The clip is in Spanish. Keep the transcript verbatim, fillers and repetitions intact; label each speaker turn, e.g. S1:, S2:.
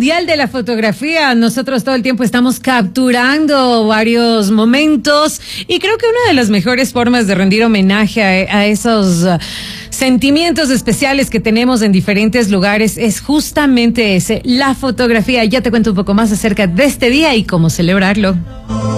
S1: Mundial de la Fotografía. Nosotros todo el tiempo estamos capturando varios momentos y creo que una de las mejores formas de rendir homenaje a, a esos uh, sentimientos especiales que tenemos en diferentes lugares es justamente ese, la fotografía. Ya te cuento un poco más acerca de este día y cómo celebrarlo.